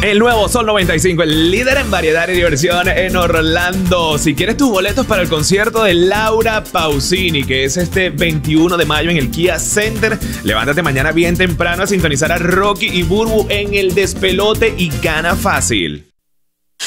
El nuevo Sol 95, el líder en variedad y diversión en Orlando. Si quieres tus boletos para el concierto de Laura Pausini, que es este 21 de mayo en el Kia Center, levántate mañana bien temprano a sintonizar a Rocky y Burbu en El Despelote y gana fácil.